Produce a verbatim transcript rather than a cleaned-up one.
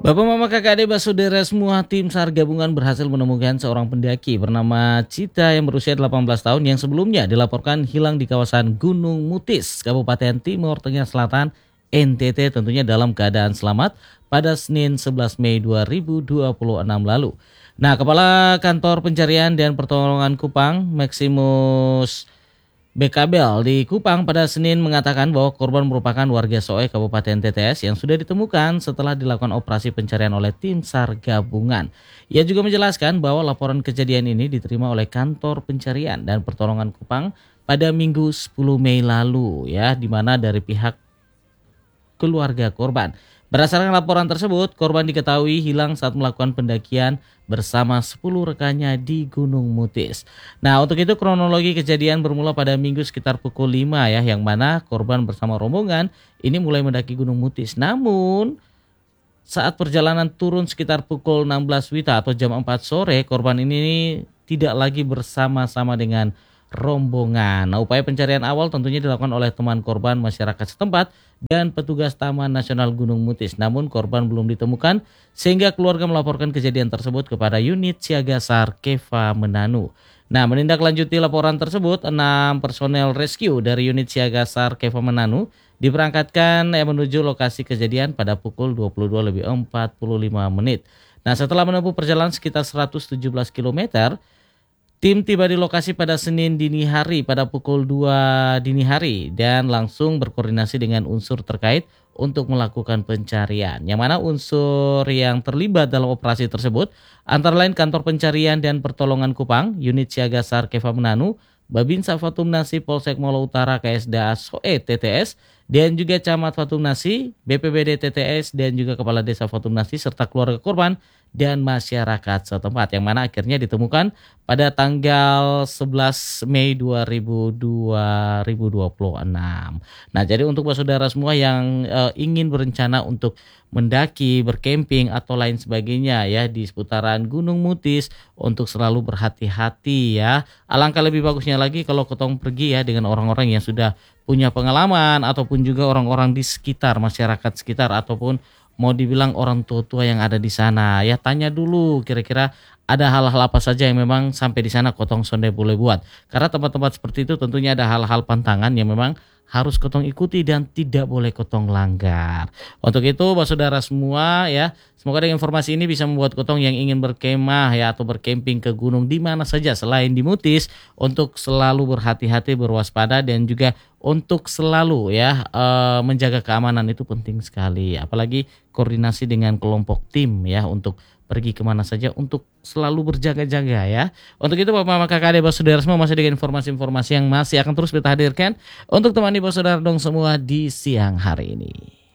Bapak, Mama, Kakak, Adik, Saudara semua, tim SAR gabungan berhasil menemukan seorang pendaki bernama Cita yang berusia delapan belas tahun yang sebelumnya dilaporkan hilang di kawasan Gunung Mutis, Kabupaten Timur Tengah Selatan, N T T, tentunya dalam keadaan selamat pada Senin sebelas Mei dua ribu dua puluh enam lalu. Nah, Kepala Kantor Pencarian dan Pertolongan Kupang, Maximus Bekabel di Kupang pada Senin mengatakan bahwa korban merupakan warga Soe Kabupaten T T S yang sudah ditemukan setelah dilakukan operasi pencarian oleh tim SAR gabungan. Ia juga menjelaskan bahwa laporan kejadian ini diterima oleh Kantor Pencarian dan Pertolongan Kupang pada Minggu sepuluh Mei lalu, ya, di mana dari pihak keluarga korban. Berdasarkan laporan tersebut, korban diketahui hilang saat melakukan pendakian bersama sepuluh rekannya di Gunung Mutis. Nah, untuk itu kronologi kejadian bermula pada Minggu sekitar pukul lima, ya, yang mana korban bersama rombongan ini mulai mendaki Gunung Mutis. Namun saat perjalanan turun sekitar pukul enam belas Wita atau jam empat sore, korban ini tidak lagi bersama-sama dengan rombongan. Nah, upaya pencarian awal tentunya dilakukan oleh teman korban, masyarakat setempat, dan petugas Taman Nasional Gunung Mutis. Namun korban belum ditemukan sehingga keluarga melaporkan kejadian tersebut kepada unit siaga SAR Keva Menanu. Nah, menindaklanjuti laporan tersebut, enam personel rescue dari unit siaga SAR Keva Menanu diberangkatkan eh, menuju lokasi kejadian pada pukul dua puluh dua lebih empat puluh lima menit. Nah, setelah menempuh perjalanan sekitar seratus tujuh belas kilometer, tim tiba di lokasi pada Senin dini hari pada pukul dua dini hari dan langsung berkoordinasi dengan unsur terkait untuk melakukan pencarian. Yang mana unsur yang terlibat dalam operasi tersebut antara lain Kantor Pencarian dan Pertolongan Kupang, Unit Siaga SAR Keva Menanu, Babinsa Fatumnasi Polsek Molo Utara K S D A Soe T T S, dan juga Camat Fatumnasi, B P B D T T S, dan juga Kepala Desa Fatumnasi serta keluarga korban dan masyarakat setempat, yang mana akhirnya ditemukan pada tanggal sebelas Mei dua ribu dua puluh enam. Nah, jadi untuk saudara semua yang e, ingin berencana untuk mendaki, berkemping atau lain sebagainya, ya, di seputaran Gunung Mutis, untuk selalu berhati-hati, ya. Alangkah lebih bagusnya lagi kalau ketong pergi, ya, dengan orang-orang yang sudah punya pengalaman ataupun juga orang-orang di sekitar, masyarakat sekitar, ataupun mau dibilang orang tua-tua yang ada di sana, ya, tanya dulu kira-kira ada hal-hal apa saja yang memang sampai di sana kotong sonde boleh buat. Karena tempat-tempat seperti itu tentunya ada hal-hal pantangan yang memang harus kotong ikuti dan tidak boleh kotong langgar. Untuk itu, saudara semua, ya, semoga dengan informasi ini bisa membuat kotong yang ingin berkemah, ya, atau berkemping ke gunung di mana saja selain di Mutis untuk selalu berhati-hati, berwaspada, dan juga untuk selalu, ya, e, menjaga keamanan itu penting sekali. Apalagi koordinasi dengan kelompok tim, ya, untuk pergi kemana saja untuk selalu berjaga-jaga, ya. Untuk itu Bapak, Mama, Kakak, Adik, saudara semua, masih dengan informasi-informasi yang masih akan terus kita hadirkan untuk temani saudara dong semua di siang hari ini.